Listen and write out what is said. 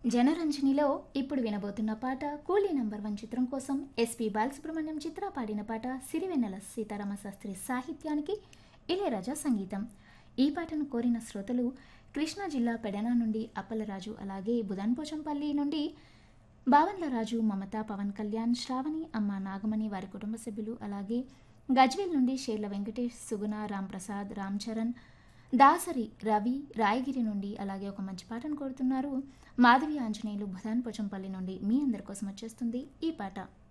జనరంజనిలో ఇప్పుడు వినబోతున్న పాట కూలీ నంబర్ 1 చిత్రం కోసం ఎస్పి బాలసుబ్రహ్మణ్యం చిత్ర పాడిన పాట సిరివెన్నెల సీతారామ శాస్త్రి సాహిత్యానికి ఇళయరాజా సంగీతం. ఈ పాటను కోరిన శ్రోతలు కృష్ణా జిల్లా పెడన నుండి అప్పలరాజు, అలాగే బుదన్పోచంపల్లి నుండి బావన్లరాజు, మమత, పవన్ కళ్యాణ్, శ్రావణి, అమ్మ నాగమణి, వారి కుటుంబ సభ్యులు, అలాగే గజ్వేల్ నుండి షేర్ల వెంకటేష్, సుగుణ, రాంప్రసాద్, రామ్ చరణ్, దాసరి రవి, రాయగిరి నుండి, అలాగే ఒక మంచి పాటను కోరుతున్నారు మాధవి ఆంజనేయులు, బుధాన్ పోచంపల్లి నుండి. మీ అందరి కోసం వచ్చేస్తుంది ఈ పాట.